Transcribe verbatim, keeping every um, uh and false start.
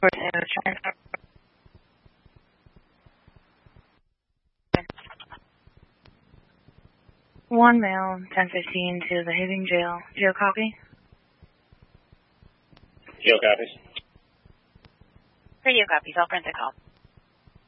One male, ten fifteen to the Hibbing jail. Joe copy? Joe copies. Radio copies. I'll print the call.